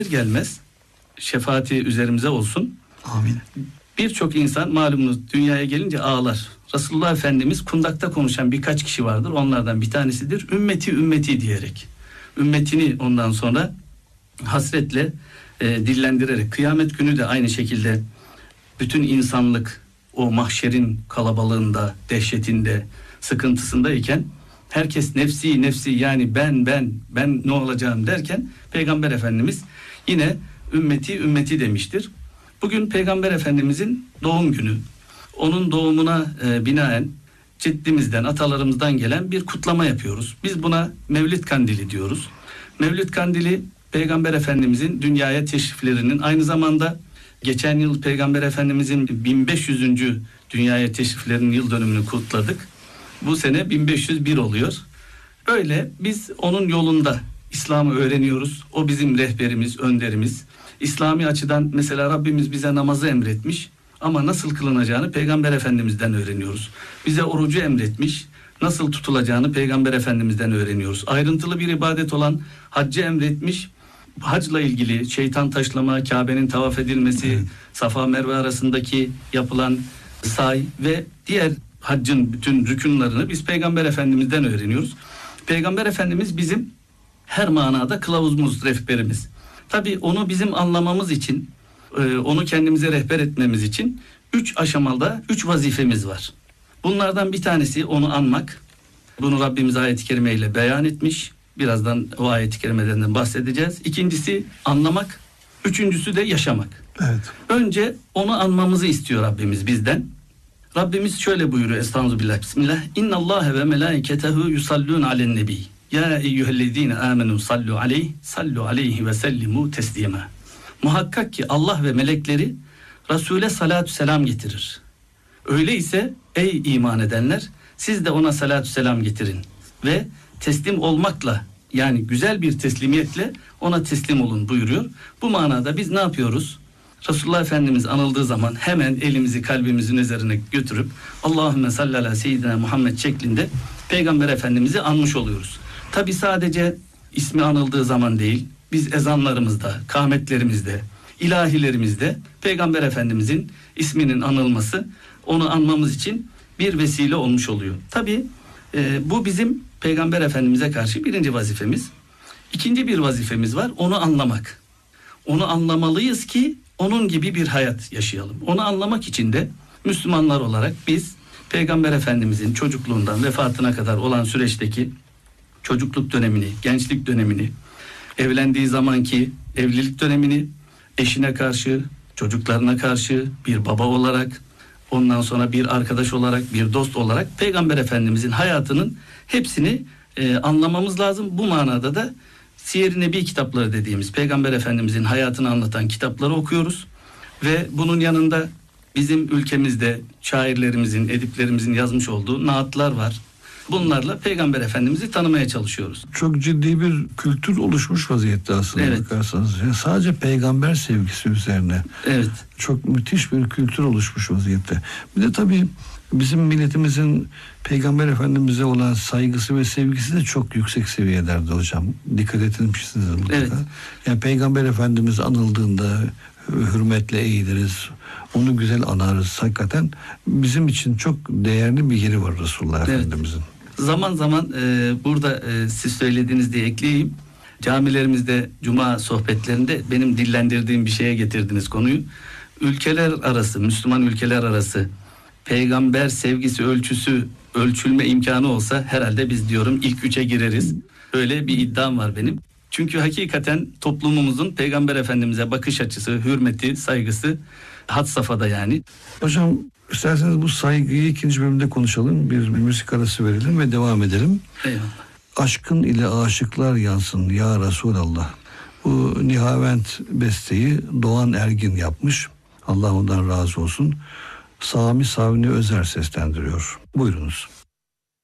gelmez şefaati üzerimize olsun. Amin. Birçok insan malumunuz dünyaya gelince ağlar. Resulullah Efendimiz kundakta konuşan birkaç kişi vardır. Onlardan bir tanesidir. Ümmeti ümmeti diyerek. Ümmetini ondan sonra hasretle dillendirerek. Kıyamet günü de aynı şekilde bütün insanlık o mahşerin kalabalığında, dehşetinde, sıkıntısındayken herkes nefsi nefsi, yani ben ne olacağım derken Peygamber Efendimiz yine ümmeti ümmeti demiştir. Bugün Peygamber Efendimizin doğum günü. Onun doğumuna binaen ceddimizden, atalarımızdan gelen bir kutlama yapıyoruz. Biz buna Mevlid Kandili diyoruz. Mevlid Kandili Peygamber Efendimizin dünyaya teşriflerinin, aynı zamanda geçen yıl Peygamber Efendimizin 1500. dünyaya teşriflerinin yıl dönümünü kutladık. Bu sene 1501 oluyor. Öyle biz onun yolunda İslam'ı öğreniyoruz. O bizim rehberimiz, önderimiz. İslami açıdan mesela Rabbimiz bize namazı emretmiş ama nasıl kılınacağını Peygamber Efendimiz'den öğreniyoruz. Bize orucu emretmiş, nasıl tutulacağını Peygamber Efendimiz'den öğreniyoruz. Ayrıntılı bir ibadet olan haccı emretmiş. Hacla ilgili şeytan taşlama, Kabe'nin tavaf edilmesi, Safa Merve arasındaki yapılan say ve diğer haccın bütün rükünlerini biz Peygamber Efendimiz'den öğreniyoruz. Peygamber Efendimiz bizim her manada kılavuzumuz, rehberimiz. Tabii onu bizim anlamamız için, onu kendimize rehber etmemiz için 3 aşamada 3 vazifemiz var. Bunlardan bir tanesi onu anmak. Bunu Rabbimiz ayet-i kerimeyle beyan etmiş. Birazdan o ayet-i kerimeden bahsedeceğiz. İkincisi anlamak. Üçüncüsü de yaşamak. Evet. Önce onu anmamızı istiyor Rabbimiz bizden. Rabbimiz şöyle buyuruyor. Estağfirullah. Bismillah. İnnallâhe ve melâiketehu yusallûn alen nebî. Ya eyyühellezîne âmenû sallu aleyhi ve sellimu teslîmâ. Muhakkak ki Allah ve melekleri Resul'e salatü selam getirir. Öyleyse ey iman edenler, siz de ona salatü selam getirin ve teslim olmakla, yani güzel bir teslimiyetle ona teslim olun buyuruyor. Bu manada biz ne yapıyoruz? Resulullah Efendimiz anıldığı zaman hemen elimizi kalbimizin üzerine götürüp Allahümme salli ala seyyidina Muhammed şeklinde Peygamber Efendimiz'i anmış oluyoruz. Tabi sadece ismi anıldığı zaman değil, biz ezanlarımızda, kâmetlerimizde, ilahilerimizde Peygamber Efendimizin isminin anılması onu anmamız için bir vesile olmuş oluyor. Tabi bu bizim Peygamber Efendimiz'e karşı birinci vazifemiz. İkinci bir vazifemiz var, onu anlamak. Onu anlamalıyız ki onun gibi bir hayat yaşayalım. Onu anlamak için de Müslümanlar olarak biz Peygamber Efendimizin çocukluğundan vefatına kadar olan süreçteki çocukluk dönemini, gençlik dönemini, evlendiği zamanki evlilik dönemini, eşine karşı, çocuklarına karşı bir baba olarak, ondan sonra bir arkadaş olarak, bir dost olarak Peygamber Efendimizin hayatının hepsini anlamamız lazım. Bu manada da Siyer-i Nebi kitapları dediğimiz Peygamber Efendimizin hayatını anlatan kitapları okuyoruz. Ve bunun yanında bizim ülkemizde şairlerimizin, ediplerimizin yazmış olduğu naatlar var. Bunlarla Peygamber Efendimiz'i tanımaya çalışıyoruz. Çok ciddi bir kültür oluşmuş vaziyette aslında, evet, bakarsanız. Yani sadece peygamber sevgisi üzerine. Evet. Çok müthiş bir kültür oluşmuş vaziyette. Bir de tabii bizim milletimizin Peygamber Efendimiz'e olan saygısı ve sevgisi de çok yüksek seviyelerde hocam. Dikkat etmişsiniz mutlaka. Evet. Yani Peygamber Efendimiz anıldığında hürmetle eğiliriz. Onu güzel anarız. Hakikaten bizim için çok değerli bir yeri var Resulullah Efendimiz'in. Zaman zaman burada siz söylediğiniz diye ekleyeyim. Camilerimizde cuma sohbetlerinde benim dillendirdiğim bir şeye getirdiniz konuyu. Ülkeler arası, Müslüman ülkeler arası peygamber sevgisi ölçüsü ölçülme imkanı olsa herhalde biz diyorum ilk 3'e gireriz. Öyle bir iddiam var benim. Çünkü hakikaten toplumumuzun Peygamber Efendimiz'e bakış açısı, hürmeti, saygısı had safhada yani. Hocam isterseniz bu saygıyı ikinci bölümde konuşalım. Bir müzik arası verelim ve devam edelim. Eyvallah. Aşkın ile aşıklar yansın ya Resulallah. Bu Nihavent besteyi Doğan Ergin yapmış. Allah ondan razı olsun. Sami Savni Özer seslendiriyor. Buyurunuz.